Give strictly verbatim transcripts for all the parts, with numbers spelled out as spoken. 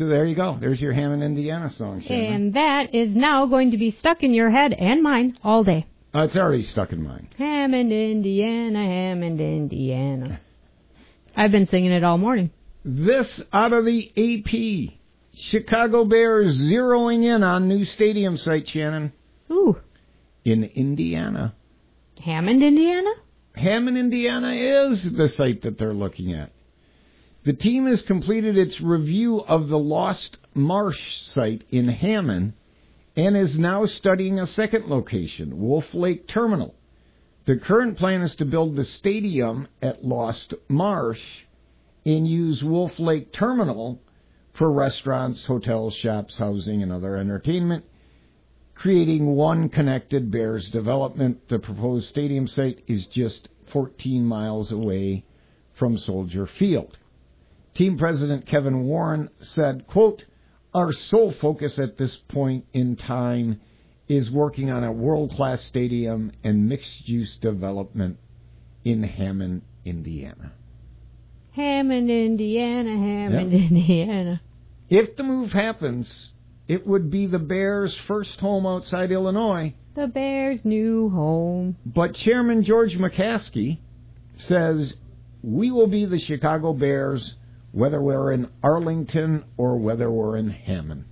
So there you go. There's your Hammond, Indiana song, Shannon. And that is now going to be stuck in your head and mine all day. Uh, it's already stuck in mine. Hammond, Indiana, Hammond, Indiana. I've been singing it all morning. This out of the A P. Chicago Bears zeroing in on new stadium site, Shannon. Ooh. In Indiana. Hammond, Indiana? Hammond, Indiana is the site that they're looking at. The team has completed its review of the Lost Marsh site in Hammond and is now studying a second location, Wolf Lake Terminal. The current plan is to build the stadium at Lost Marsh and use Wolf Lake Terminal for restaurants, hotels, shops, housing, and other entertainment, creating one connected Bears development. The proposed stadium site is just fourteen miles away from Soldier Field. Team president Kevin Warren said, quote, "Our sole focus at this point in time is working on a world-class stadium and mixed-use development in Hammond, Indiana." Hammond, Indiana, Hammond, Yep. Indiana. If the move happens, it would be the Bears' first home outside Illinois. The Bears' new home. But Chairman George McCaskey says, "We will be the Chicago Bears whether we're in Arlington or whether we're in Hammond."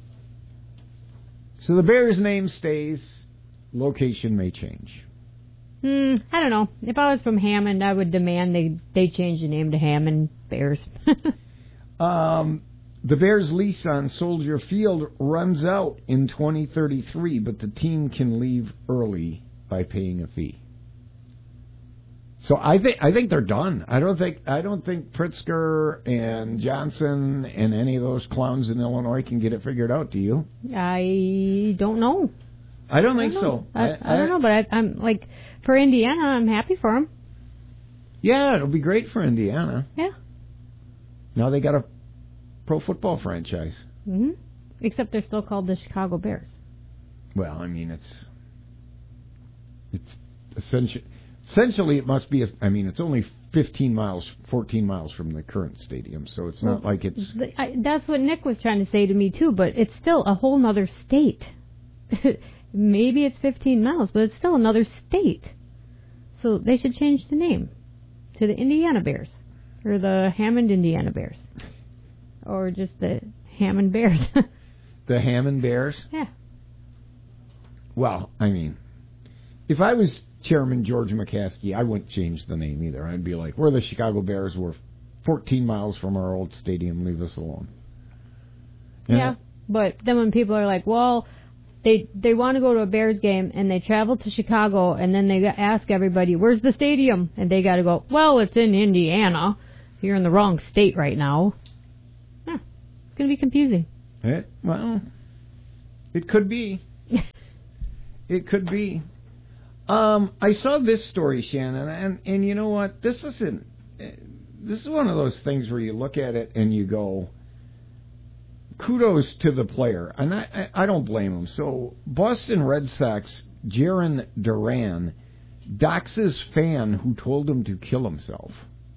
So the Bears' name stays. Location may change. Hmm, I don't know. If I was from Hammond, I would demand they, they change the name to Hammond Bears. um, the Bears' lease on Soldier Field runs out in twenty thirty-three, but the team can leave early by paying a fee. So I think I think they're done. I don't think I don't think Pritzker and Johnson and any of those clowns in Illinois can get it figured out. Do you? I don't know. I don't think I don't so. I, I, I don't know, but I, I'm like for Indiana, I'm happy for them. Yeah, it'll be great for Indiana. Yeah. Now they got a pro football franchise. Mm-hmm. Except they're still called the Chicago Bears. Well, I mean it's it's essentially. Essentially, it must be, a, I mean, it's only fifteen miles, fourteen miles from the current stadium, so it's not well, like it's... I, that's what Nick was trying to say to me, too, but it's still a whole nother state. Maybe it's fifteen miles, but it's still another state. So they should change the name to the Indiana Bears, or the Hammond, Indiana Bears, or just the Hammond Bears. The Hammond Bears? Yeah. Well, I mean, if I was Chairman George McCaskey, I wouldn't change the name either. I'd be like, we're the Chicago Bears. We're fourteen miles from our old stadium. Leave us alone. And yeah, but then when people are like, well, they they want to go to a Bears game, and they travel to Chicago, and then they ask everybody, where's the stadium? And they got to go, well, it's in Indiana. You're in the wrong state right now. Huh. It's going to be confusing. It, well, it could be. It could be. Um, I saw this story, Shannon, and, and you know what? This isn't. This is one of those things where you look at it and you go, kudos to the player, and I, I, I don't blame him. So, Boston Red Sox Jarren Duran doxes fan who told him to kill himself.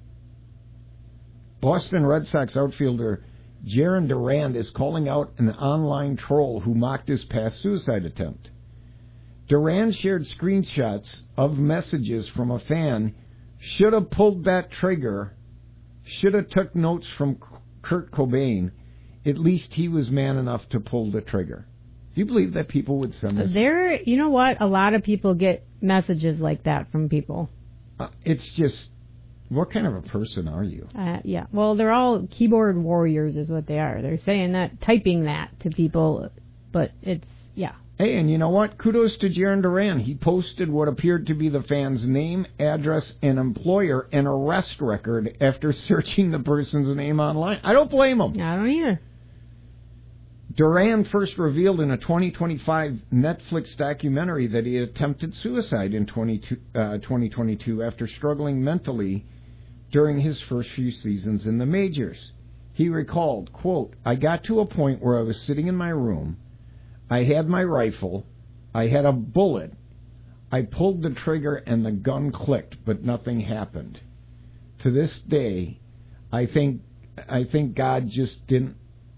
Boston Red Sox outfielder Jarren Duran is calling out an online troll who mocked his past suicide attempt. Duran shared screenshots of messages from a fan. Should have pulled that trigger. Should have took notes from Kurt Cobain. At least he was man enough to pull the trigger. Do you believe that people would send this? There, you know what? A lot of people get messages like that from people. Uh, it's just, what kind of a person are you? Uh, yeah. Well, they're all keyboard warriors is what they are. They're saying that, typing that to people, but it's, yeah. Hey, and you know what? Kudos to Jarren Duran. He posted what appeared to be the fan's name, address, and employer and arrest record after searching the person's name online. I don't blame him. I don't either. Duran first revealed in a twenty twenty-five Netflix documentary that he had attempted suicide in twenty twenty-two after struggling mentally during his first few seasons in the majors. He recalled, quote, "I got to a point where I was sitting in my room. I had my rifle. I had a bullet. I pulled the trigger and the gun clicked, but nothing happened. To this day, I think I think God just didn't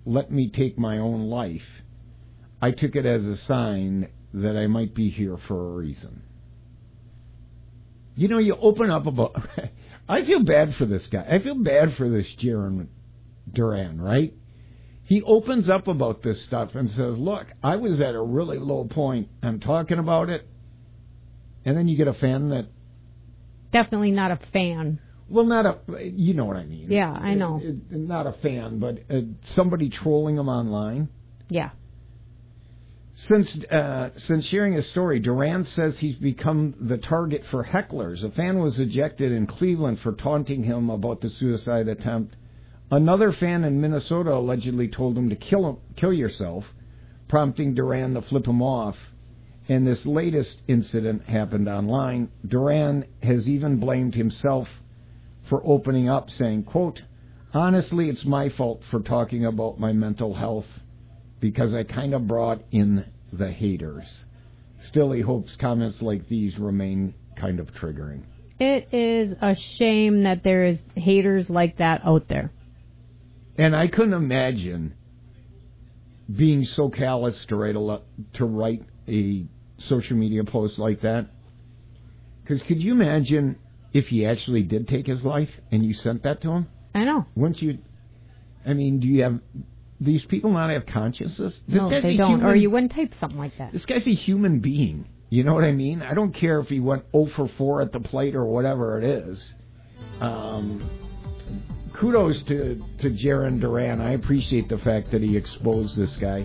let me take my own life, I took it as a sign that I might be here for a reason. You know, you open up about... I feel bad for this guy. I feel bad for this Jarren Duran, right? He opens up about this stuff and says, look, I was at a really low point. I'm talking about it. And then you get a fan that... Definitely not a fan. Well, not a... You know what I mean. Yeah, I know. It, it, not a fan, but uh, somebody trolling him online. Yeah. Since uh, since sharing his story, Duran says he's become the target for hecklers. A fan was ejected in Cleveland for taunting him about the suicide attempt. Another fan in Minnesota allegedly told him to kill him, kill yourself, prompting Duran to flip him off. And this latest incident happened online. Duran has even blamed himself for opening up, saying, quote, honestly, it's my fault for talking about my mental health because I kind of brought in the haters. Still, he hopes comments like these remain kind of triggering. It is a shame that there is haters like that out there. And I couldn't imagine being so callous to write a, to write a social media post like that. Because could you imagine if he actually did take his life and you sent that to him? I know. Wouldn't you... I mean, do you have... These people not have consciences? This No, they don't. Human, or you wouldn't type something like that. This guy's a human being. You know what I mean? I don't care if he went oh for four at the plate or whatever it is. Um, kudos to, to Jarren Duran. I appreciate the fact that he exposed this guy.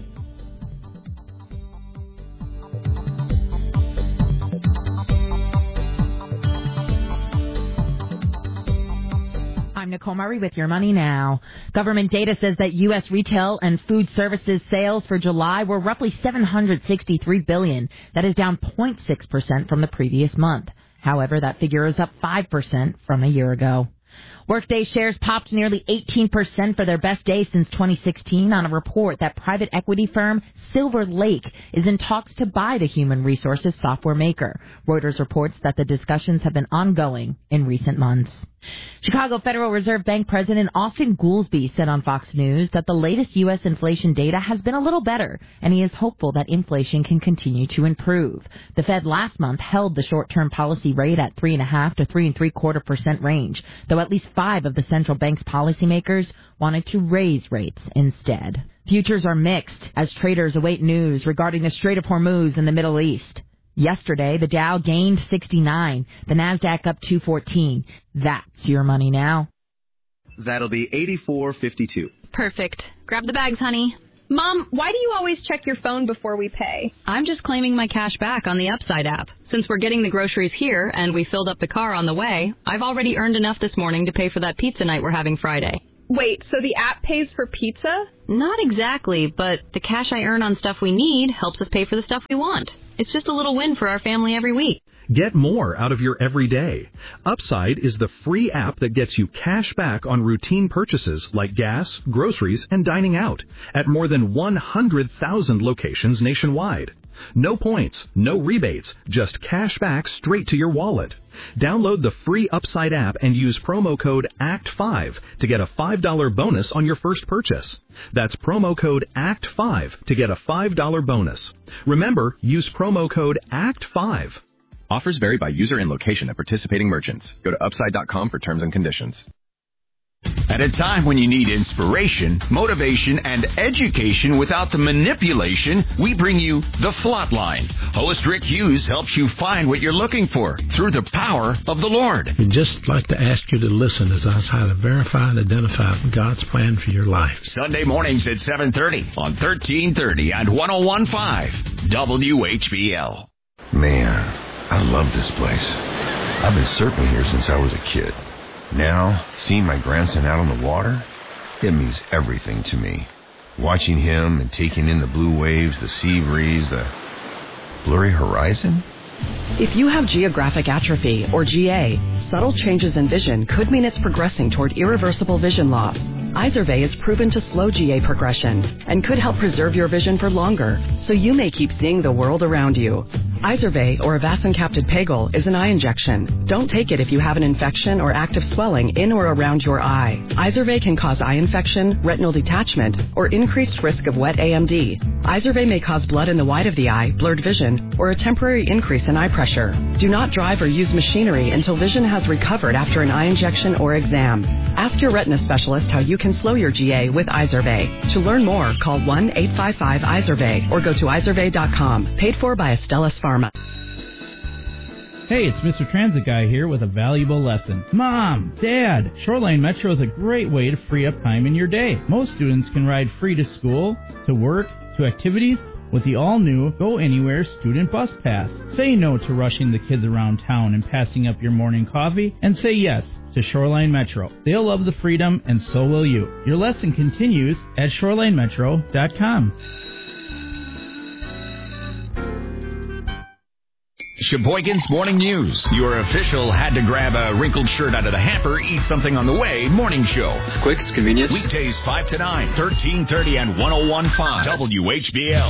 I'm Nicole Murray with Your Money Now. Government data says that U S retail and food services sales for July were roughly seven hundred sixty-three billion dollars. That is down zero point six percent from the previous month. However, that figure is up five percent from a year ago. Workday shares popped nearly eighteen percent for their best day since twenty sixteen on a report that private equity firm Silver Lake is in talks to buy the human resources software maker. Reuters reports that the discussions have been ongoing in recent months. Chicago Federal Reserve Bank President Austin Goolsbee said on Fox News that the latest U S inflation data has been a little better, and he is hopeful that inflation can continue to improve. The Fed last month held the short-term policy rate at three and a half to three and three quarter percent range, though at least five of the central bank's policymakers wanted to raise rates instead. Futures are mixed as traders await news regarding the Strait of Hormuz in the Middle East. Yesterday, the Dow gained sixty-nine, the Nasdaq up two fourteen. That's Your Money Now. That'll be eighty-four fifty-two. Perfect. Grab the bags, honey. Mom, why do you always check your phone before we pay? I'm just claiming my cash back on the Upside app. Since we're getting the groceries here and we filled up the car on the way, I've already earned enough this morning to pay for that pizza night we're having Friday. Wait, so the app pays for pizza? Not exactly, but the cash I earn on stuff we need helps us pay for the stuff we want. It's just a little win for our family every week. Get more out of your everyday. Upside is the free app that gets you cash back on routine purchases like gas, groceries, and dining out at more than one hundred thousand locations nationwide. No points, no rebates, just cash back straight to your wallet. Download the free Upside app and use promo code A C T five to get a five dollars bonus on your first purchase. That's promo code A C T five to get a five dollars bonus. Remember, use promo code A C T five. Offers vary by user and location at participating merchants. Go to upside dot com for terms and conditions. At a time when you need inspiration, motivation, and education without the manipulation, we bring you The Flatline. Host Rick Hughes helps you find what you're looking for through the power of the Lord. We'd just like to ask you to listen as I try to verify and identify God's plan for your life. Sunday mornings at seven thirty on thirteen thirty and one oh one point five W H B L. Man, I love this place. I've been surfing here since I was a kid. Now, seeing my grandson out on the water, it means everything to me. Watching him and taking in the blue waves, the sea breeze, the blurry horizon. If you have geographic atrophy, or G A, subtle changes in vision could mean it's progressing toward irreversible vision loss. Izervay is proven to slow G A progression and could help preserve your vision for longer, so you may keep seeing the world around you. Izervay, or Avastin-capted Pagel, is an eye injection. Don't take it if you have an infection or active swelling in or around your eye. Izervay can cause eye infection, retinal detachment, or increased risk of wet A M D. Izervay may cause blood in the white of the eye, blurred vision, or a temporary increase in eye pressure. Do not drive or use machinery until vision has recovered after an eye injection or exam. Ask your retina specialist how you can slow your G A with Izervay. To learn more, call one eight five five Izervay or go to izervay dot com. Paid for by Astellas Pharma. Hey, it's Mister Transit Guy here with a valuable lesson. Mom, Dad, Shoreline Metro is a great way to free up time in your day. Most students can ride free to school, to work, to activities with the all-new Go Anywhere Student Bus Pass. Say no to rushing the kids around town and passing up your morning coffee, and say yes to Shoreline Metro. They'll love the freedom, and so will you. Your lesson continues at shoreline metro dot com. Sheboygan's Morning News. Your official had to grab a wrinkled shirt out of the hamper, eat something on the way morning show. It's quick, it's convenient. Weekdays five to nine, thirteen thirty and one oh one point five W H B L.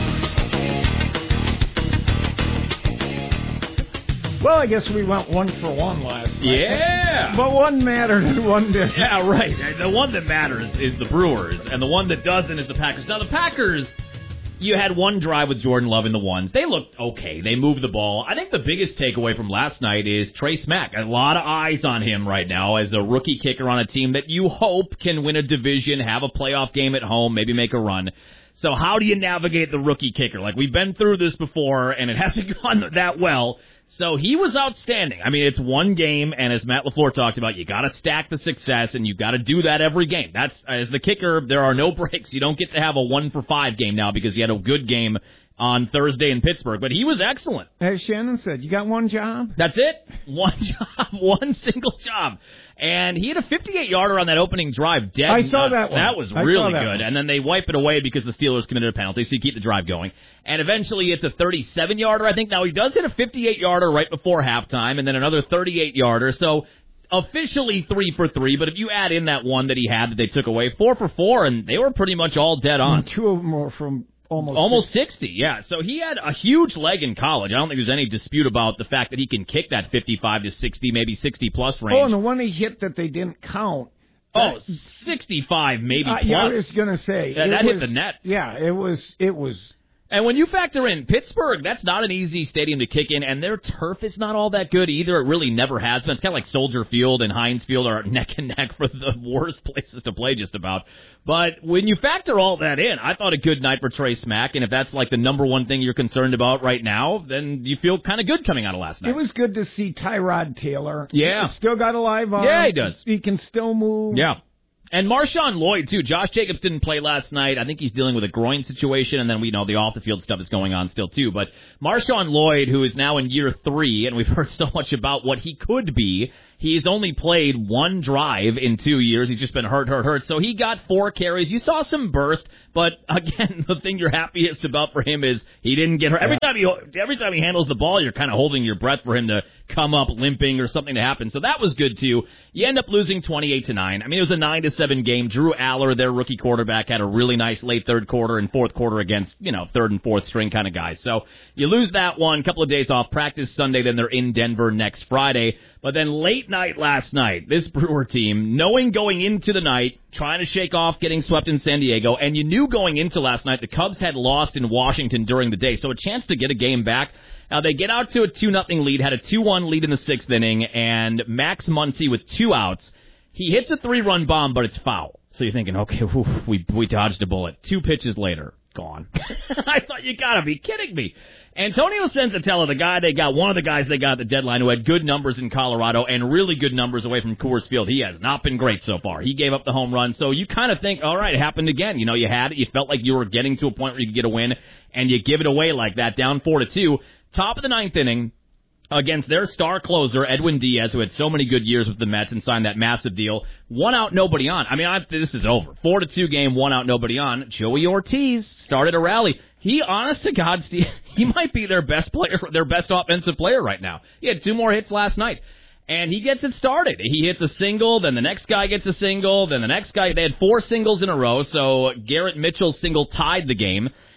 Well, I guess we went one for one last night. Yeah. But one mattered and one didn't. Yeah, right. The one that matters is the Brewers, and the one that doesn't is the Packers. Now, the Packers... You had one drive with Jordan Love in the ones. They looked okay. They moved the ball. I think the biggest takeaway from last night is Trace Mack. A lot of eyes on him right now as a rookie kicker on a team that you hope can win a division, have a playoff game at home, maybe make a run. So how do you navigate the rookie kicker? Like, we've been through this before, and it hasn't gone that well. So he was outstanding. I mean, it's one game, and as Matt LaFleur talked about, you got to stack the success, and you got to do that every game. That's as the kicker. There are no breaks. You don't get to have a one for five game now because he had a good game on Thursday in Pittsburgh. But he was excellent. As Shannon said, you got one job. That's it. One job. One single job. And he had a fifty-eight yarder on that opening drive. Dead I saw nuts. that one. That was I really that good. One. And then they wipe it away because the Steelers committed a penalty, so you keep the drive going. And eventually it's a thirty-seven yarder, I think. Now, he does hit a fifty-eight yarder right before halftime, and then another thirty-eight yarder. So officially three for three, but if you add in that one that he had that they took away, four for four, and they were pretty much all dead on. And two of them were from almost Almost sixty, yeah. So he had a huge leg in college. I don't think there's any dispute about the fact that he can kick that fifty-five to sixty, maybe sixty-plus range. Oh, and the one he hit that they didn't count. Oh, sixty-five maybe uh, plus. Yeah, I was going to say. That, that was, hit the net. Yeah, it was. It was. And when you factor in Pittsburgh, that's not an easy stadium to kick in, and their turf is not all that good either. It really never has been. It's kind of like Soldier Field and Heinz Field are neck and neck for the worst places to play just about. But when you factor all that in, I thought a good night for Trace Mack, and if that's like the number one thing you're concerned about right now, then you feel kind of good coming out of last night. It was good to see Tyrod Taylor. Yeah. He's still got a live arm. Yeah, he does. He can still move. Yeah. And Marshawn Lloyd, too. Josh Jacobs didn't play last night. I think he's dealing with a groin situation, and then we know the off-the-field stuff is going on still, too. But Marshawn Lloyd, who is now in year three, and we've heard so much about what he could be, he's only played one drive in two years. He's just been hurt, hurt, hurt. So he got four carries. You saw some burst, but, again, the thing you're happiest about for him is he didn't get hurt. Every time he, every time he handles the ball, you're kind of holding your breath for him to come up limping or something to happen. So that was good, too. You end up losing twenty-eight to nine. I mean, it was a nine to seven game. Drew Aller, their rookie quarterback, had a really nice late third quarter and fourth quarter against, you know, third and fourth string kind of guys. So you lose that one, couple of days off, practice Sunday, then they're in Denver next Friday. But then late night last night, this Brewer team, knowing going into the night, trying to shake off getting swept in San Diego, and you knew going into last night the Cubs had lost in Washington during the day, so a chance to get a game back. Now, they get out to a two nothing lead, had a two one lead in the sixth inning, and Max Muncy with two outs. He hits a three-run bomb, but it's foul. So you're thinking, okay, whew, we we dodged a bullet. Two pitches later, gone. I thought, you got to be kidding me. Antonio Senzatella, the guy they got, one of the guys they got at the deadline who had good numbers in Colorado and really good numbers away from Coors Field, he has not been great so far. He gave up the home run, so you kind of think, all right, it happened again. You know, you had it. You felt like you were getting to a point where you could get a win, and you give it away like that, down four to two. Top of the ninth inning, against their star closer, Edwin Diaz, who had so many good years with the Mets and signed that massive deal. One out, nobody on. I mean, I, this is over. Four to two game, one out, nobody on. Joey Ortiz started a rally. He, honest to God, Steve, he might be their best player, their best offensive player right now. He had two more hits last night. And he gets it started. He hits a single, then the next guy gets a single, then the next guy. They had four singles in a row, so Garrett Mitchell's single tied the game.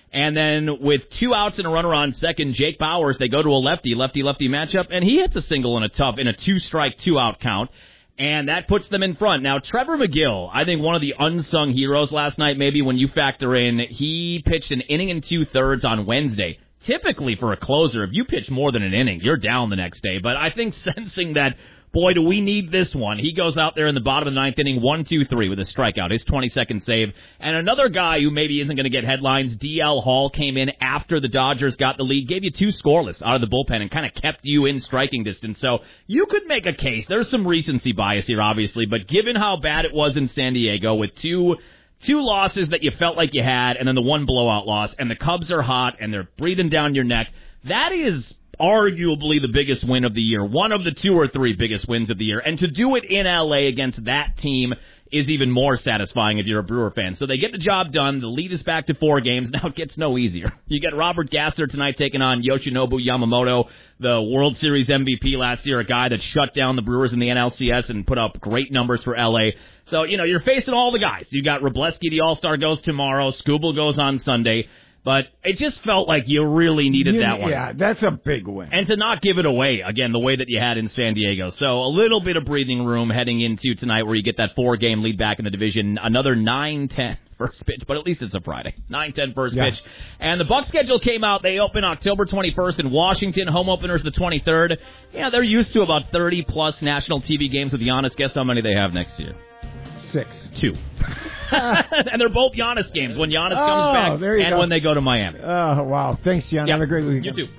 And then with two outs and a runner on second, Jake Bauers, they go to a lefty, lefty-lefty matchup, and he hits a single in a tough, in a two-strike, two-out count. And that puts them in front. Now, Trevor McGill, I think one of the unsung heroes last night, maybe when you factor in, he pitched an inning and two-thirds on Wednesday. Typically, for a closer, if you pitch more than an inning, you're down the next day. But I think sensing that, boy, do we need this one, he goes out there in the bottom of the ninth inning, one two three with a strikeout, his twenty-second save. And another guy who maybe isn't going to get headlines, D L Hall, came in after the Dodgers got the lead, gave you two scoreless out of the bullpen and kind of kept you in striking distance. So you could make a case. There's some recency bias here, obviously, but given how bad it was in San Diego with two two losses that you felt like you had and then the one blowout loss, and the Cubs are hot and they're breathing down your neck, that is arguably the biggest win of the year, one of the two or three biggest wins of the year. And to do it in L A against that team is even more satisfying if you're a Brewer fan. So they get the job done. The lead is back to four games. Now it gets no easier. You get Robert Gasser tonight taking on Yoshinobu Yamamoto, the World Series M V P last year, a guy that shut down the Brewers in the N L C S and put up great numbers for L A. So, you know, you're facing all the guys. You got Wrobleski, the All-Star, goes tomorrow. Skubal goes on Sunday. But it just felt like you really needed you, that one. Yeah, that's a big win. And to not give it away, again, the way that you had in San Diego. So a little bit of breathing room heading into tonight where you get that four-game lead back in the division. Another nine ten first pitch, but at least it's a Friday. nine ten first yeah. pitch. And the Bucs schedule came out. They open October twenty-first in Washington. Home openers the twenty-third. Yeah, they're used to about thirty-plus national T V games with Giannis. Guess how many they have next year? Six. Two. And they're both Giannis games, when Giannis oh, comes back there you and go. when they go to Miami. Oh, wow. Thanks, John. Yep. Have a great weekend. You too.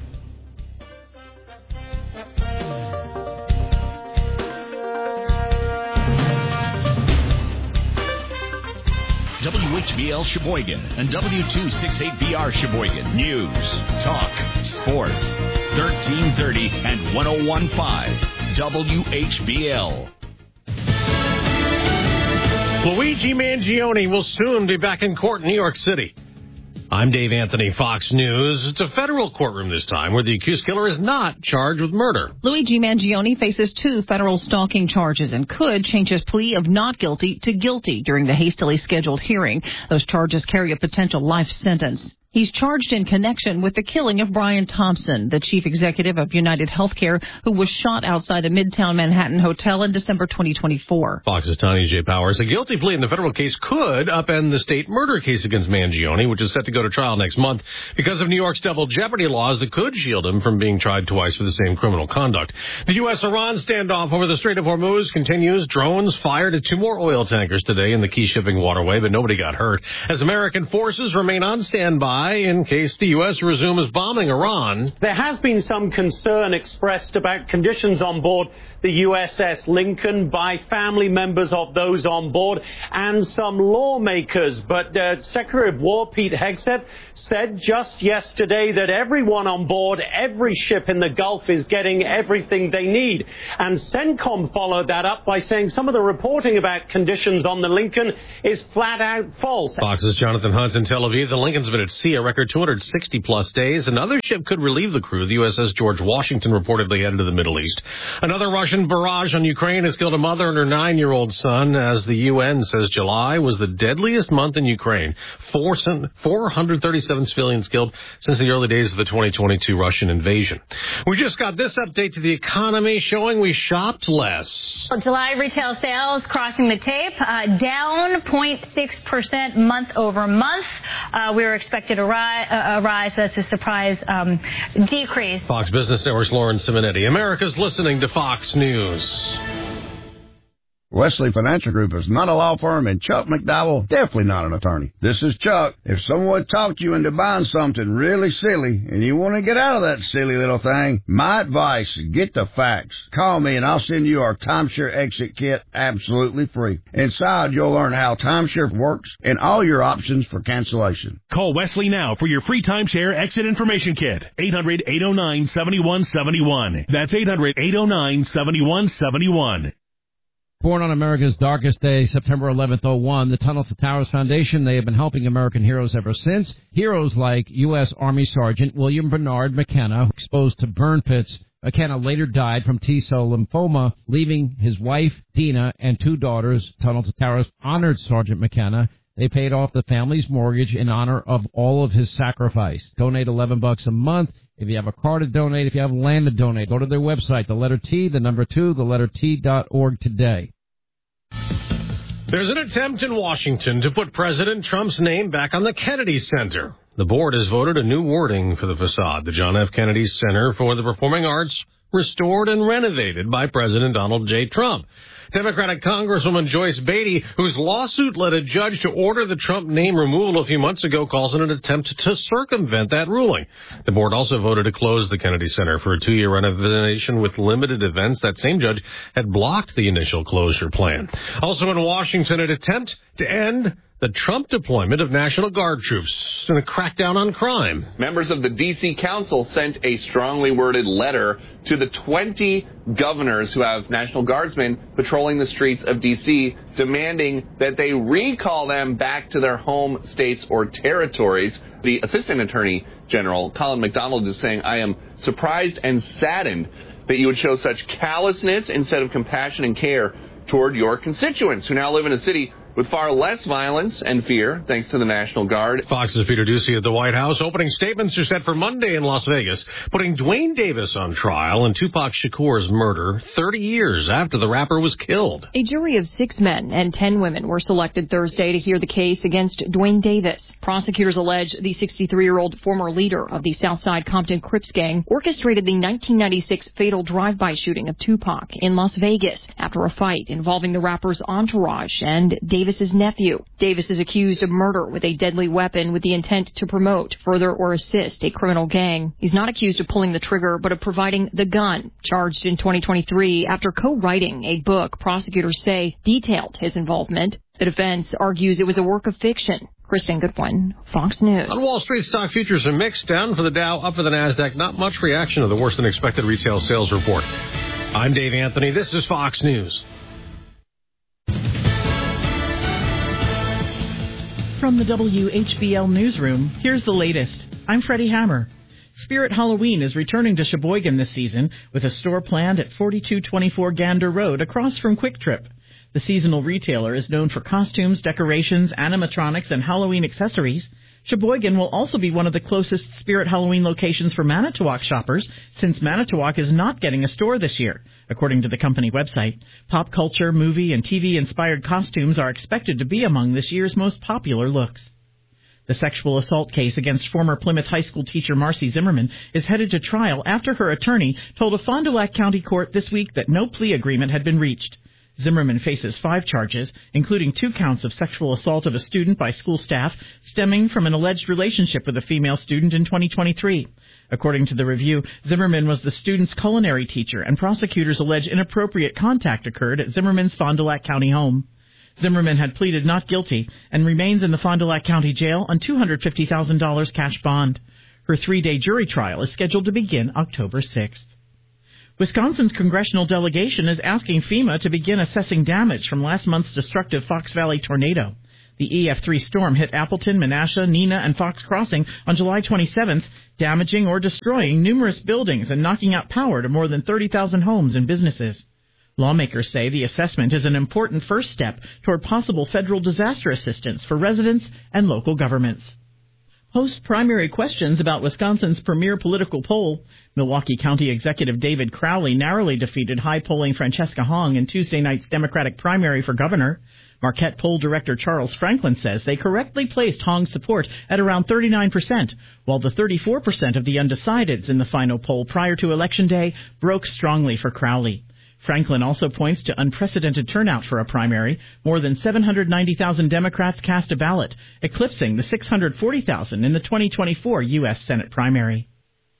W H B L Sheboygan and W two sixty-eight B R Sheboygan. News, talk, sports. thirteen thirty and one oh one point five W H B L. Luigi Mangione will soon be back in court in New York City. I'm Dave Anthony, Fox News. It's a federal courtroom this time where the accused killer is not charged with murder. Luigi Mangione faces two federal stalking charges and could change his plea of not guilty to guilty during the hastily scheduled hearing. Those charges carry a potential life sentence. He's charged in connection with the killing of Brian Thompson, the chief executive of United Healthcare, who was shot outside a Midtown Manhattan hotel in December twenty twenty-four. Fox's Tanya J. Powers. A guilty plea in the federal case could upend the state murder case against Mangione, which is set to go to trial next month because of New York's double jeopardy laws that could shield him from being tried twice for the same criminal conduct. The U S Iran standoff over the Strait of Hormuz continues. Drones fired at two more oil tankers today in the key shipping waterway, but nobody got hurt. As American forces remain on standby in case the U S resumes bombing Iran. There has been some concern expressed about conditions on board the U S S Lincoln by family members of those on board and some lawmakers. But uh, Secretary of War Pete Hegseth said just yesterday that everyone on board, every ship in the Gulf is getting everything they need. And CENTCOM followed that up by saying some of the reporting about conditions on the Lincoln is flat out false. Fox's Jonathan Hunt in Tel Aviv. The Lincoln's been at sea a record two hundred sixty plus days. Another ship could relieve the crew. The U S S George Washington reportedly headed to the Middle East. Another Russian barrage on Ukraine has killed a mother and her nine-year-old son, as the U N says July was the deadliest month in Ukraine. four hundred thirty-seven civilians killed since the early days of the twenty twenty-two Russian invasion. We just got this update to the economy showing we shopped less. Well, July retail sales crossing the tape, uh, down zero point six percent month over month. Uh, we were expected to rise, uh, rise, so that's a surprise um, decrease. Fox Business Network's Lauren Simonetti. America's listening to Fox News. Wesley Financial Group is not a law firm, and Chuck McDowell definitely not an attorney. This is Chuck. If someone talked you into buying something really silly and you want to get out of that silly little thing, my advice, get the facts. Call me and I'll send you our timeshare exit kit absolutely free. Inside, you'll learn how timeshare works and all your options for cancellation. Call Wesley now for your free timeshare exit information kit. eight hundred, eight oh nine, seven one seven one. That's eight hundred, eight oh nine, seven one seven one. Born on America's darkest day, September eleventh, oh one, the Tunnel to Towers Foundation, they have been helping American heroes ever since. Heroes like U S. Army Sergeant William Bernard McKenna, exposed to burn pits. McKenna later died from T-cell lymphoma, leaving his wife, Dina, and two daughters. Tunnel to Towers honored Sergeant McKenna They paid off the family's mortgage in honor of all of his sacrifice. Donate eleven bucks a month. If you have a car to donate, if you have land to donate, go to their website, the letter T, the number two, the letter T dot org today. There's an attempt in Washington to put President Trump's name back on the Kennedy Center. The board has voted a new wording for the facade. The John F. Kennedy Center for the Performing Arts restored and renovated by President Donald J. Trump. Democratic Congresswoman Joyce Beatty, whose lawsuit led a judge to order the Trump name removal a few months ago, calls it an attempt to circumvent that ruling. The board also voted to close the Kennedy Center for a two-year renovation with limited events. That same judge had blocked the initial closure plan. Also in Washington, an attempt to end the Trump deployment of National Guard troops in a crackdown on crime. Members of the D C Council sent a strongly worded letter to the twenty governors who have National Guardsmen patrolling the streets of D C, demanding that they recall them back to their home states or territories. The Assistant Attorney General, Colin McDonald, is saying, I am surprised and saddened that you would show such callousness instead of compassion and care toward your constituents who now live in a city with far less violence and fear, thanks to the National Guard. Fox's Peter Ducey at the White House. Opening statements are set for Monday in Las Vegas, putting Dwayne Davis on trial in Tupac Shakur's murder thirty years after the rapper was killed. A jury of six men and ten women were selected Thursday to hear the case against Dwayne Davis. Prosecutors allege the sixty-three-year-old former leader of the Southside Compton Crips gang orchestrated the nineteen ninety-six fatal drive-by shooting of Tupac in Las Vegas after a fight involving the rapper's entourage and Davis. Davis's nephew. Davis is accused of murder with a deadly weapon with the intent to promote, further, or assist a criminal gang. He's not accused of pulling the trigger, but of providing the gun. Charged in twenty twenty-three after co-writing a book prosecutors say detailed his involvement. The defense argues it was a work of fiction. Kristen Goodwin, Fox News. On Wall Street, stock futures are mixed. Down for the Dow, up for the NASDAQ. Not much reaction to the worse-than-expected retail sales report. I'm Dave Anthony. This is Fox News. From the W H B L Newsroom, here's the latest. I'm Freddie Hammer. Spirit Halloween is returning to Sheboygan this season with a store planned at forty-two twenty-four Gander Road across from Quick Trip. The seasonal retailer is known for costumes, decorations, animatronics, and Halloween accessories. Sheboygan will also be one of the closest Spirit Halloween locations for Manitowoc shoppers, since Manitowoc is not getting a store this year, according to the company website. Pop culture, movie, and T V-inspired costumes are expected to be among this year's most popular looks. The sexual assault case against former Plymouth High School teacher Marcy Zimmerman is headed to trial after her attorney told a Fond du Lac County court this week that no plea agreement had been reached. Zimmerman faces five charges, including two counts of sexual assault of a student by school staff stemming from an alleged relationship with a female student in twenty twenty-three. According to the review, Zimmerman was the student's culinary teacher, and prosecutors allege inappropriate contact occurred at Zimmerman's Fond du Lac County home. Zimmerman had pleaded not guilty and remains in the Fond du Lac County Jail on two hundred fifty thousand dollars cash bond. Her three-day jury trial is scheduled to begin October sixth. Wisconsin's congressional delegation is asking FEMA to begin assessing damage from last month's destructive Fox Valley tornado. The E F three storm hit Appleton, Menasha, Neenah, and Fox Crossing on July twenty-seventh, damaging or destroying numerous buildings and knocking out power to more than thirty thousand homes and businesses. Lawmakers say the assessment is an important first step toward possible federal disaster assistance for residents and local governments. Post primary questions about Wisconsin's premier political poll. Milwaukee County Executive David Crowley narrowly defeated high-polling Francesca Hong in Tuesday night's Democratic primary for governor. Marquette poll director Charles Franklin says they correctly placed Hong's support at around thirty-nine percent, while the thirty-four percent of the undecideds in the final poll prior to Election Day broke strongly for Crowley. Franklin also points to unprecedented turnout for a primary. More than seven hundred ninety thousand Democrats cast a ballot, eclipsing the six hundred forty thousand in the twenty twenty-four U S Senate primary.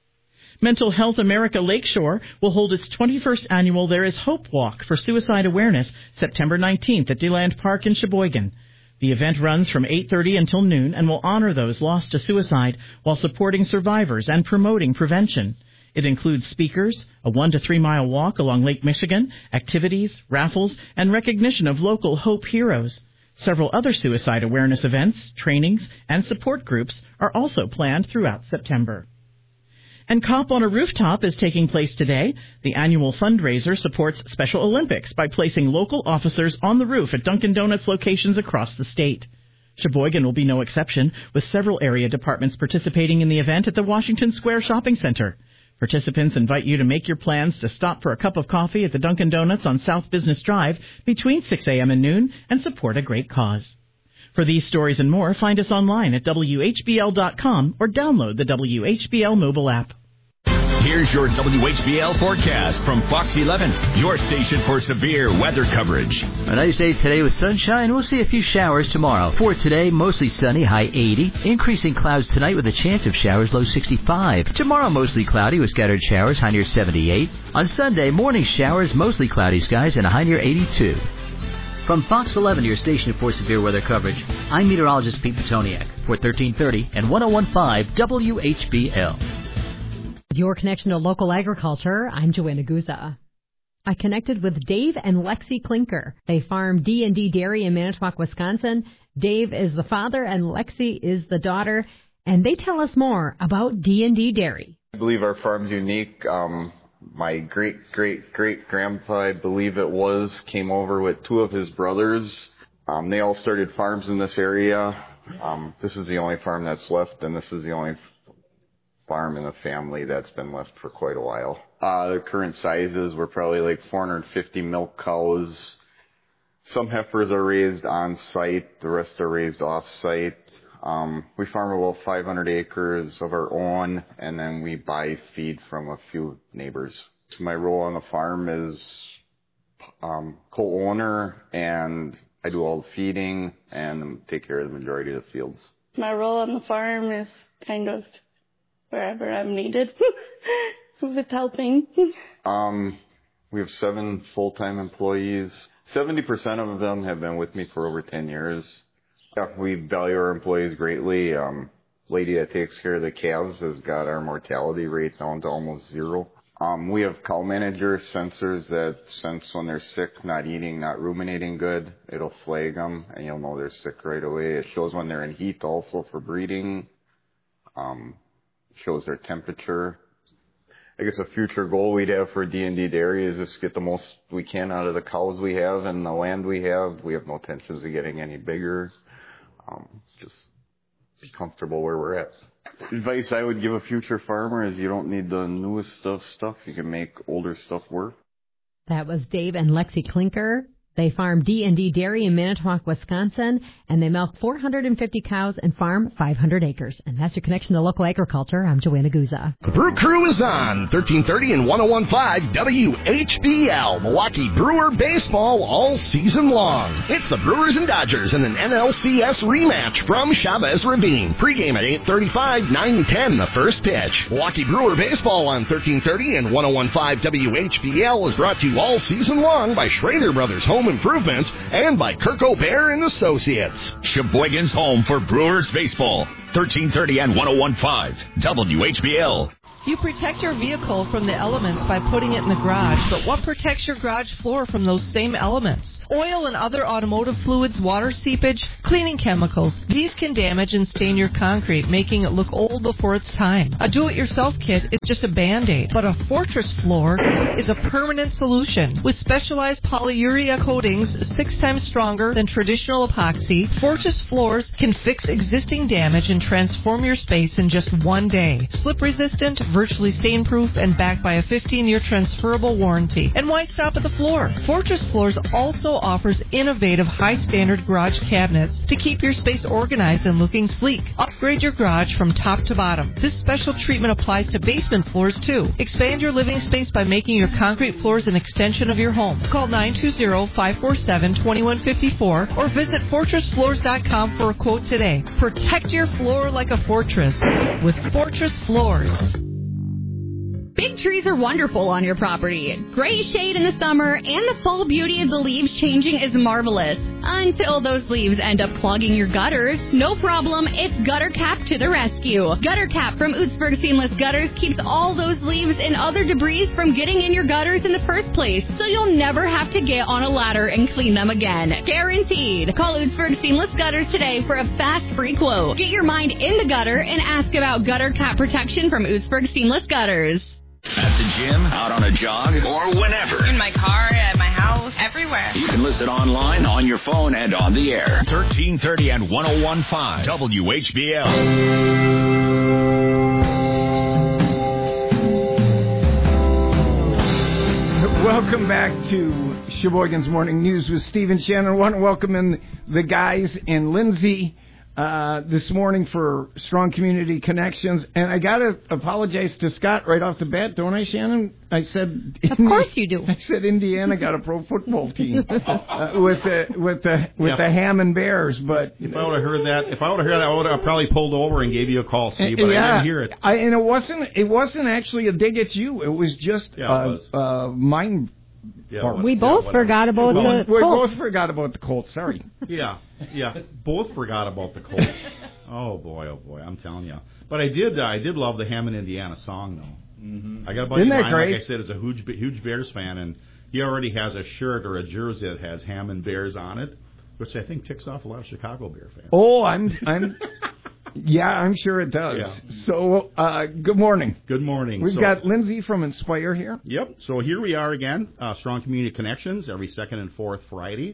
Mental Health America Lakeshore will hold its twenty-first annual There Is Hope Walk for Suicide Awareness September nineteenth at DeLand Park in Sheboygan. The event runs from eight thirty until noon and will honor those lost to suicide while supporting survivors and promoting prevention. It includes speakers, a one to three mile walk along Lake Michigan, activities, raffles, and recognition of local Hope heroes. Several other suicide awareness events, trainings, and support groups are also planned throughout September. And Cop on a Rooftop is taking place today. The annual fundraiser supports Special Olympics by placing local officers on the roof at Dunkin' Donuts locations across the state. Sheboygan will be no exception, with several area departments participating in the event at the Washington Square Shopping Center. Participants invite you to make your plans to stop for a cup of coffee at the Dunkin' Donuts on South Business Drive between six a.m. and noon and support a great cause. For these stories and more, find us online at W H B L dot com or download the W H B L mobile app. Here's your W H B L forecast from Fox eleven, your station for severe weather coverage. A nice day today with sunshine. We'll see a few showers tomorrow. For today, mostly sunny, high eighty. Increasing clouds tonight with a chance of showers, low sixty-five. Tomorrow, mostly cloudy with scattered showers, high near seventy-eight. On Sunday, morning showers, mostly cloudy skies, and a high near eighty-two. From Fox eleven, your station for severe weather coverage, I'm meteorologist Pete Petoniak for thirteen thirty and one oh one point five W H B L. Your connection to local agriculture, I'm Joanna Guza. I connected with Dave and Lexi Klinker. They farm D and D Dairy in Manitowoc, Wisconsin. Dave is the father and Lexi is the daughter, and they tell us more about D and D Dairy. I believe our farm's unique. Um, my great-great-great-grandpa, I believe it was, came over with two of his brothers. Um, they all started farms in this area. Um, this is the only farm that's left, and this is the only farm in the family that's been left for quite a while. Uh, the current sizes were probably like four hundred fifty milk cows. Some heifers are raised on site, the rest are raised off site. Um, we farm about five hundred acres of our own, and then we buy feed from a few neighbors. So my role on the farm is um, co-owner, and I do all the feeding and take care of the majority of the fields. My role on the farm is kind of wherever I'm needed with helping. Um, we have seven full-time employees. seventy percent of them have been with me for over ten years. Yeah, we value our employees greatly. Um, lady that takes care of the calves has got our mortality rate down to almost zero. Um, we have cow manager sensors that sense when they're sick, not eating, not ruminating good. It'll flag them, and you'll know they're sick right away. It shows when they're in heat also for breeding. Um, shows their temperature. I guess a future goal we'd have for D and D Dairy is just get the most we can out of the cows we have and the land we have. We have no intentions of getting any bigger. Um, just be comfortable where we're at. Advice I would give a future farmer is you don't need the newest stuff stuff. You can make older stuff work. That was Dave and Lexi Klinker. They farm D and D Dairy in Manitowoc, Wisconsin, and they milk four hundred fifty cows and farm five hundred acres. And that's your connection to local agriculture. I'm Joanna Guza. The Brew Crew is on thirteen thirty and one oh one point five W H B L, Milwaukee Brewer baseball all season long. It's the Brewers and Dodgers in an N L C S rematch from Chavez Ravine. Pregame at eight thirty-five, nine ten, the first pitch. Milwaukee Brewer baseball on thirteen thirty and one oh one point five W H B L is brought to you all season long by Schrader Brothers Home Improvements and by Kirk O'Bear and Associates. Sheboygan's home for Brewers baseball. thirteen thirty and one oh one point five W H B L. You protect your vehicle from the elements by putting it in the garage, but what protects your garage floor from those same elements? Oil and other automotive fluids, water seepage, cleaning chemicals. These can damage and stain your concrete, making it look old before its time. A do-it-yourself kit is just a Band-Aid, but a Fortress floor is a permanent solution. With specialized polyurea coatings six times stronger than traditional epoxy, Fortress floors can fix existing damage and transform your space in just one day. Slip-resistant, virtually stain-proof, and backed by a fifteen-year transferable warranty. And why stop at the floor? Fortress Floors also offers innovative high-standard garage cabinets to keep your space organized and looking sleek. Upgrade your garage from top to bottom. This special treatment applies to basement floors, too. Expand your living space by making your concrete floors an extension of your home. Call nine two zero, five four seven, two one five four or visit fortress floors dot com for a quote today. Protect your floor like a fortress with Fortress Floors. Big trees are wonderful on your property. Great shade in the summer, and the fall beauty of the leaves changing is marvelous. Until those leaves end up clogging your gutters. No problem, it's Gutter Cap to the rescue. Gutter Cap from Ootsburg Seamless Gutters keeps all those leaves and other debris from getting in your gutters in the first place, so you'll never have to get on a ladder and clean them again. Guaranteed. Call Ootsburg Seamless Gutters today for a fast free quote. Get your mind in the gutter and ask about Gutter Cap protection from Ootsburg Seamless Gutters. At the gym, out on a jog, or whenever. In my car, at my house, everywhere. You can listen online, on your phone, and on the air. thirteen thirty and ten fifteen W H B L. Welcome back to Sheboygan's Morning News with Stephen Shannon. I want to welcome in the guys and Lindsay uh, this morning for Strong Community Connections. And I got to apologize to Scott right off the bat, don't I, Shannon? I said... Of course you do. I said Indiana got a pro football team uh, with the with the with yep. the Hammond Bears, but... If I would have heard that, if I would have heard that, I would have probably pulled over and gave you a call, Steve, but yeah, I didn't hear it. I, and it wasn't, it wasn't actually a dig at you. It was just yeah, uh, it was. uh, mind... Yeah, we both yeah, forgot about we the We Colts. both forgot about the Colts. Sorry. Yeah, yeah. Both forgot about the Colts. Oh boy, oh boy. I'm telling you. But I did. Uh, I did love the Hammond, Indiana song, though. Mm-hmm. I got a buddy of mine, like I said, is a huge, huge Bears fan, and he already has a shirt or a jersey that has Hammond Bears on it, which I think ticks off a lot of Chicago Bear fans. Oh, I'm, I'm. Yeah, I'm sure it does. Yeah. So, uh, good morning. Good morning. We've so, got Lindsay from Inspire here. Yep. So here we are again, uh, Strong Community Connections, every second and fourth Friday.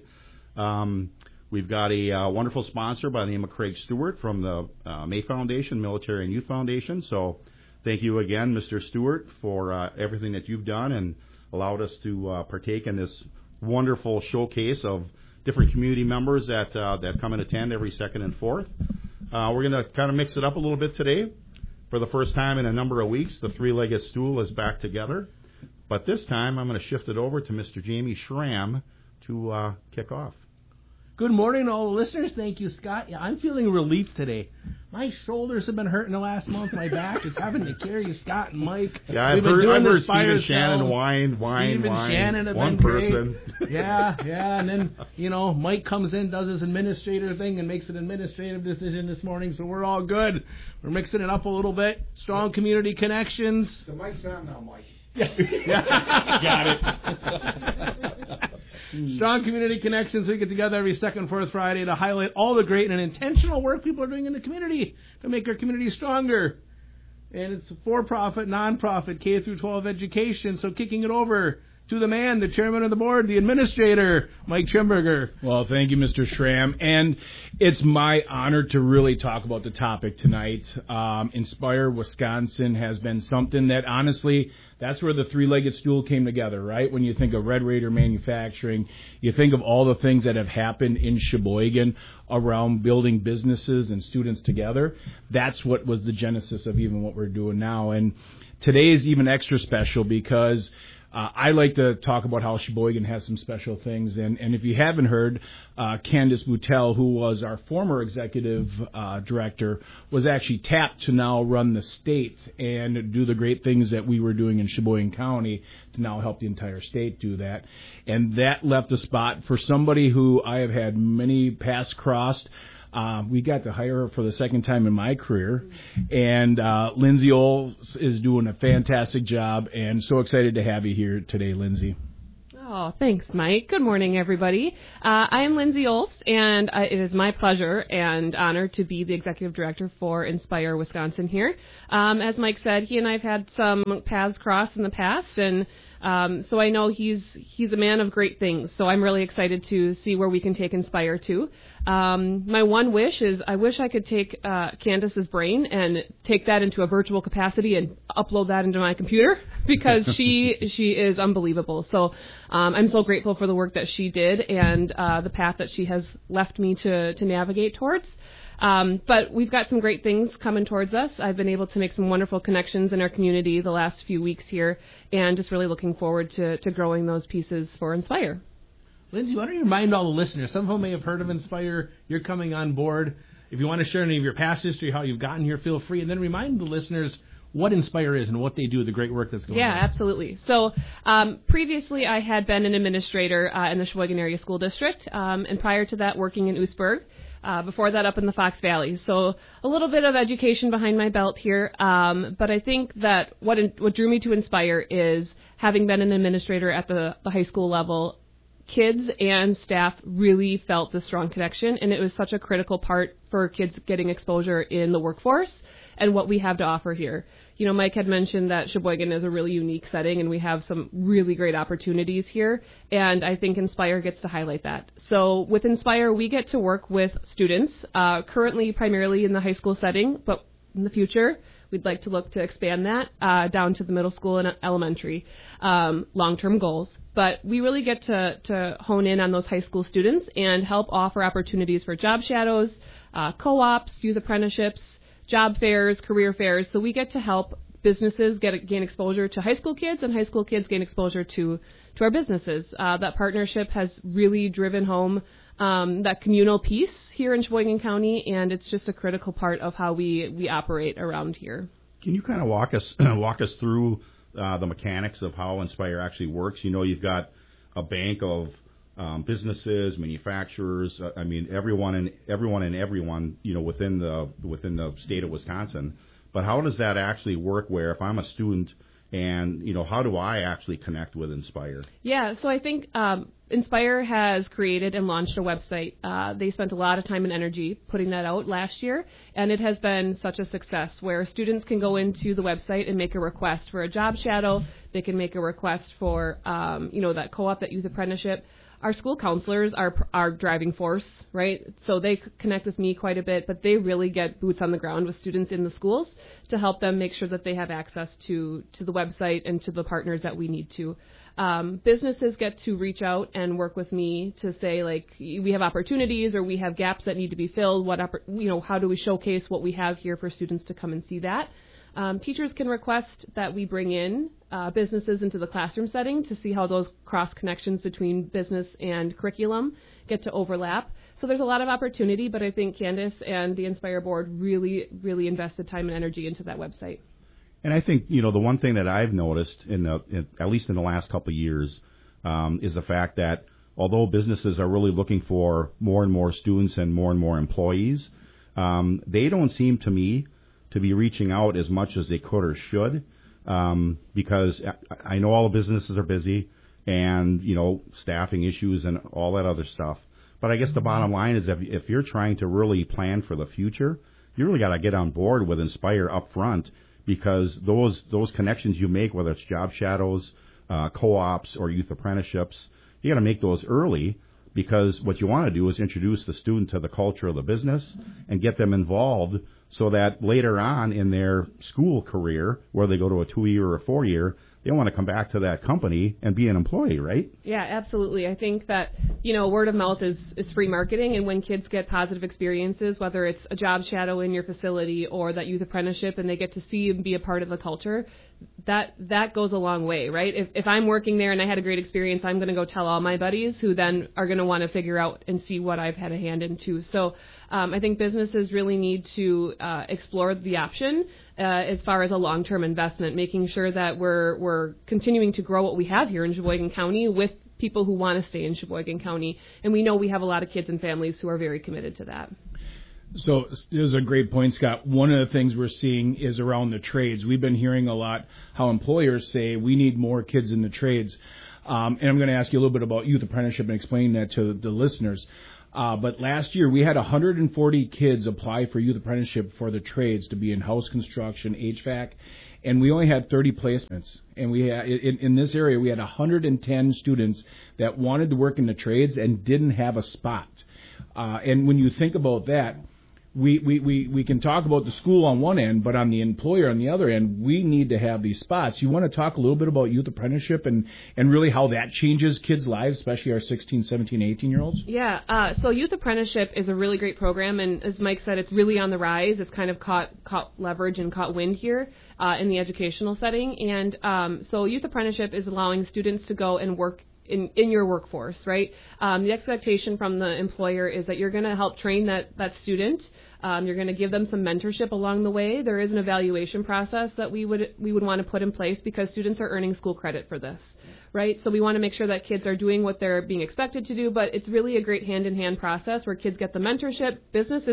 Um, we've got a uh, wonderful sponsor by the name of Craig Stewart from the uh, May Foundation, Military and Youth Foundation. So thank you again, Mister Stewart, for uh, everything that you've done and allowed us to uh, partake in this wonderful showcase of different community members that uh, that come and attend every second and fourth. Uh, we're going to kind of mix it up a little bit today. For the first time in a number of weeks, the three-legged stool is back together. But this time, I'm going to shift it over to Mister Jamie Schramm to uh, kick off. Good morning, all the listeners. Thank you, Scott. Yeah, I'm feeling relief today. My shoulders have been hurting the last month. My back is having to carry Scott and Mike. Yeah, I've heard, I've heard Stephen Shannon whine, whine, Stephen whine. Shannon have One been person. Great. Yeah, yeah. And then, you know, Mike comes in, does his administrator thing, and makes an administrative decision this morning, so we're all good. We're mixing it up a little bit. Strong community connections. The mic's on now, Mike. Yeah. Got it. Strong Community Connections. We get together every second, fourth Friday to highlight all the great and intentional work people are doing in the community to make our community stronger. And it's a for-profit, non-profit, K through twelve education. So kicking it over to the man, the chairman of the board, the administrator, Mike Trimberger. Well, thank you, Mister Schramm. And it's my honor to really talk about the topic tonight. Um, Inspire Wisconsin has been something that, honestly, that's where the three-legged stool came together, right? When you think of Red Raider Manufacturing, you think of all the things that have happened in Sheboygan around building businesses and students together. That's what was the genesis of even what we're doing now. And today is even extra special because Uh, I like to talk about how Sheboygan has some special things. And, and if you haven't heard, uh, Candace Boutel, who was our former executive uh, director, was actually tapped to now run the state and do the great things that we were doing in Sheboygan County to now help the entire state do that. And that left a spot for somebody who I have had many paths crossed. Uh, we got to hire her for the second time in my career, and uh, Lindsay Olds is doing a fantastic job, and so excited to have you here today, Lindsay. Oh, thanks, Mike. Good morning, everybody. Uh, I am Lindsay Olds, and I, it is my pleasure and honor to be the executive director for Inspire Wisconsin here. Um, as Mike said, he and I have had some paths cross in the past, and um, so I know he's he's a man of great things. So I'm really excited to see where we can take Inspire to. Um, my one wish is I wish I could take uh, Candace's brain and take that into a virtual capacity and upload that into my computer because she she is unbelievable. So um, I'm so grateful for the work that she did and uh, the path that she has left me to, to navigate towards. Um, but we've got some great things coming towards us. I've been able to make some wonderful connections in our community the last few weeks here and just really looking forward to, to growing those pieces for Inspire. Lindsay, why don't you remind all the listeners, some of them may have heard of Inspire, you're coming on board. If you want to share any of your past history, how you've gotten here, feel free. And then remind the listeners what Inspire is and what they do, the great work that's going yeah, on. Yeah, absolutely. So um, previously I had been an administrator uh, in the Sheboygan Area School District, um, and prior to that working in Oostburg. Uh, before that up in the Fox Valley. So a little bit of education behind my belt here. Um, but I think that what in, what drew me to Inspire is having been an administrator at the, the high school level, kids and staff really felt the strong connection, and it was such a critical part for kids getting exposure in the workforce and what we have to offer here. You know, Mike had mentioned that Sheboygan is a really unique setting, and we have some really great opportunities here, and I think Inspire gets to highlight that. So with Inspire, we get to work with students, uh, currently primarily in the high school setting, but in the future, we'd like to look to expand that uh, down to the middle school and elementary um, long-term goals. But we really get to, to hone in on those high school students and help offer opportunities for job shadows, uh, co-ops, youth apprenticeships, job fairs, career fairs. So we get to help businesses get gain exposure to high school kids, and high school kids gain exposure to, to our businesses. Uh, that partnership has really driven home um, that communal piece here in Sheboygan County, and it's just a critical part of how we, we operate around here. Can you kind of walk us walk us through uh, the mechanics of how Inspire actually works? You know, you've got a bank of um, businesses, manufacturers. Uh, I mean, everyone and everyone and everyone, you know, within the within the state of Wisconsin. But how does that actually work? Where if I'm a student, and you know, how do I actually connect with Inspire? Yeah, so I think um, Inspire has created and launched a website. Uh, they spent a lot of time and energy putting that out last year, and it has been such a success where students can go into the website and make a request for a job shadow. They can make a request for, um, you know, that co-op, that youth apprenticeship. Our school counselors are our driving force, right? So they connect with me quite a bit, but they really get boots on the ground with students in the schools to help them make sure that they have access to, to the website and to the partners that we need to. Um, businesses get to reach out and work with me to say, like, we have opportunities or we have gaps that need to be filled. What, you know, how do we showcase what we have here for students to come and see that? Um, teachers can request that we bring in uh, businesses into the classroom setting to see how those cross connections between business and curriculum get to overlap. So there's a lot of opportunity, but I think Candace and the Inspire board really, really invested time and energy into that website. And I think, you know, the one thing that I've noticed, in, the, in at least in the last couple of years, um, is the fact that although businesses are really looking for more and more students and more and more employees, um, they don't seem to me to be reaching out as much as they could or should, um, because I know all the businesses are busy and, you know, staffing issues and all that other stuff. But I guess the bottom line is if, if you're trying to really plan for the future, you really got to get on board with Inspire up front, because those those connections you make, whether it's job shadows, uh, co-ops, or youth apprenticeships, you got to make those early, because what you want to do is introduce the student to the culture of the business and get them involved so that later on in their school career, whether they go to a two-year or a four-year, they want to come back to that company and be an employee, right? Yeah, absolutely. I think that, you know, word of mouth is, is free marketing, and when kids get positive experiences, whether it's a job shadow in your facility or that youth apprenticeship, and they get to see and be a part of the culture, that that goes a long way, right? If, if I'm working there and I had a great experience, I'm going to go tell all my buddies, who then are going to want to figure out and see what I've had a hand in too. So um, I think businesses really need to uh, explore the option uh, as far as a long-term investment, making sure that we're we're continuing to grow what we have here in Sheboygan County with people who want to stay in Sheboygan County. And we know we have a lot of kids and families who are very committed to that. So this is a great point, Scott. One of the things we're seeing is around the trades. We've been hearing a lot how employers say we need more kids in the trades. Um, and I'm going to ask you a little bit about youth apprenticeship and explain that to the listeners. Uh, but last year we had one hundred forty kids apply for youth apprenticeship for the trades to be in house construction, H V A C, and we only had thirty placements. And we had, in, in this area we had one hundred ten students that wanted to work in the trades and didn't have a spot. Uh, and when you think about that, We, we, we, we can talk about the school on one end, but on the employer on the other end, we need to have these spots. You want to talk a little bit about youth apprenticeship and, and really how that changes kids' lives, especially our sixteen, seventeen, eighteen-year-olds? Yeah, uh, so youth apprenticeship is a really great program, and as Mike said, it's really on the rise. It's kind of caught, caught leverage and caught wind here uh, in the educational setting. And um, so youth apprenticeship is allowing students to go and work in, in your workforce, right? Um, the expectation from the employer is that you're going to help train that, that student. Um, you're going to give them some mentorship along the way. There is an evaluation process that we would we would want to put in place because students are earning school credit for this, right? So we want to make sure that kids are doing what they're being expected to do, but it's really a great hand-in-hand process where kids get the mentorship, businesses get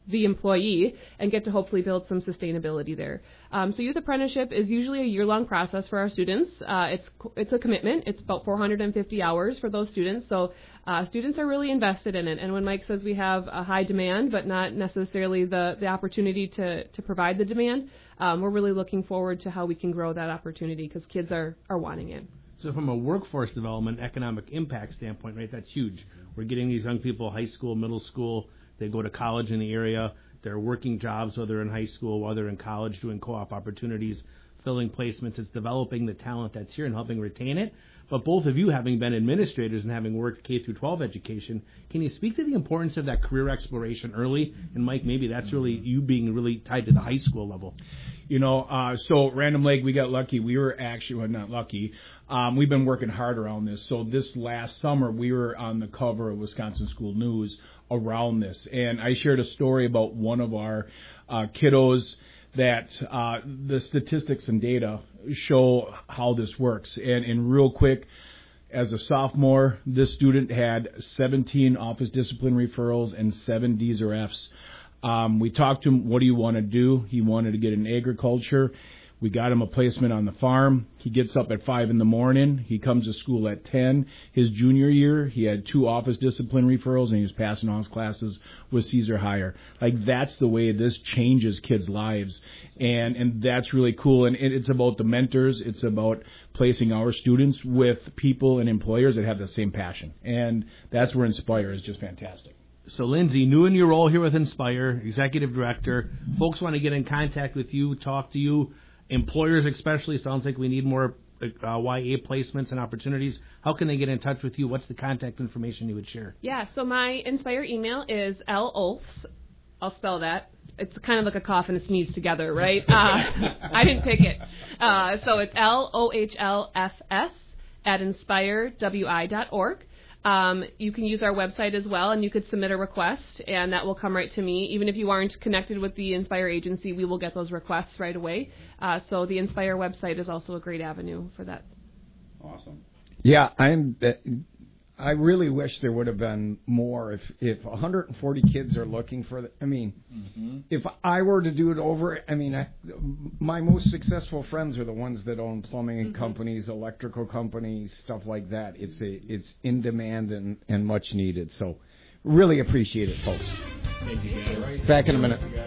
the employee and get to hopefully build some sustainability there. Um, so youth apprenticeship is usually a year-long process for our students. Uh, it's it's a commitment. It's about four hundred fifty hours for those students. So uh, students are really invested in it. And when Mike says we have a high demand, but not necessarily the, the opportunity to, to provide the demand, um, we're really looking forward to how we can grow that opportunity because kids are, are wanting it. So from a workforce development, economic impact standpoint, right, that's huge. We're getting these young people high school, middle school. They go to college in the area. They're working jobs, whether in high school, whether in college, doing co-op opportunities, filling placements. It's developing the talent that's here and helping retain it. But both of you, having been administrators and having worked K through twelve education, can you speak to the importance of that career exploration early? And Mike, maybe that's really you being really tied to the high school level. You know, uh, so Random Lake, we got lucky. We were actually, well, not lucky. Um, we've been working hard around this. So this last summer, we were on the cover of Wisconsin School News around this. And I shared a story about one of our uh, kiddos that uh, the statistics and data show how this works. And, and real quick, as a sophomore, this student had seventeen office discipline referrals and seven D's or F's. Um, we talked to him, what do you want to do? He wanted to get in agriculture. We got him a placement on the farm. He gets up at five in the morning. He comes to school at ten. His junior year, he had two office discipline referrals, and he was passing all his classes with Caesar Higher. Like, that's the way this changes kids' lives, and and that's really cool. And it's about the mentors. It's about placing our students with people and employers that have the same passion, and that's where Inspire is just fantastic. So, Lindsay, new in your role here with Inspire, Executive Director. Folks want to get in contact with you, talk to you. Employers especially, sounds like we need more uh, Y A placements and opportunities. How can they get in touch with you? What's the contact information you would share? Yeah, so my Inspire email is lolfs. I'll spell that. It's kind of like a cough and a sneeze together, right? Uh, I didn't pick it. Uh, so it's L O H L F S at inspire w i dot org. Um, you can use our website as well, and you could submit a request, and that will come right to me. Even if you aren't connected with the Inspire agency, we will get those requests right away. Uh, so the Inspire website is also a great avenue for that. Awesome. Yeah, I'm. I really wish there would have been more. If if one hundred forty kids are looking for, the, I mean, mm-hmm. if I were to do it over, I mean, I, my most successful friends are the ones that own plumbing mm-hmm. companies, electrical companies, stuff like that. It's a it's in demand and, and much needed. So, really appreciate it, folks. Thank you, guys. Back in a minute.